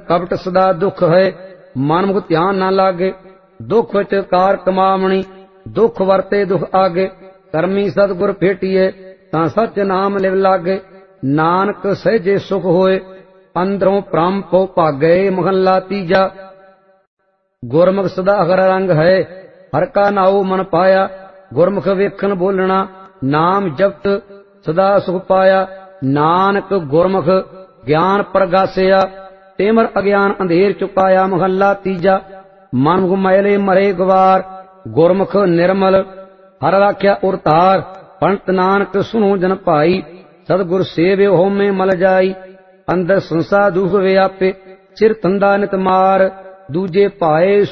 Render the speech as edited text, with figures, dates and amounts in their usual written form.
कपट सदा दुख है, मन मुख ध्यान ना लागे। दुख विच कार कमावणी, दुख वरते दुख आगे। करमी सतगुर भेटिए, तां सच नाम लिव लागे। नानक सहजे सुख होए, अंदरों भ्रम पौ भागे। महला तीजा। गुरमुख सदा हर रंग है, हर का नाऊ मन पाया। गुरमुख वेखन बोलना, नाम जपत सदा सुख पाया। नानक गुरमुख ज्ञान प्रगासिया, तेमर अज्ञान अंधेर चुकाया। महला तीजा। मनमुख मैले मरे गवार, गुरमुख निर्मल हर राख्या उरतार। पंत नानक सुनो जन भाई, सतगुर सेव्यो होमे मल जाई। अंदर संसा दुख व्यापे, सिर तंदा नित मार। दूजे भाए